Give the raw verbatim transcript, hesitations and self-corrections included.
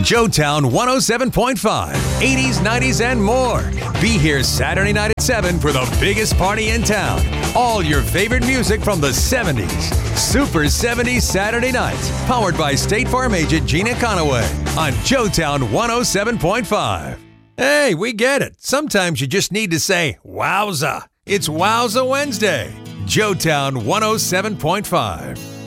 Joetown one oh seven point five, eighties, nineties, and more. Be here Saturday night at seven for the biggest party in town. All your favorite music from the seventies. Super seventies Saturday nights. Powered by State Farm agent Gina Conaway on Joetown one oh seven point five. Hey, we get it. Sometimes you just need to say, wowza. It's Wowza Wednesday. Joetown one oh seven point five.